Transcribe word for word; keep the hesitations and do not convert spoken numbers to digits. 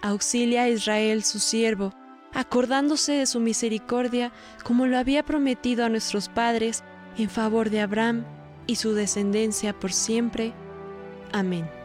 Auxilia a Israel su siervo, acordándose de su misericordia, como lo había prometido a nuestros padres, en favor de Abraham y su descendencia por siempre. Amén.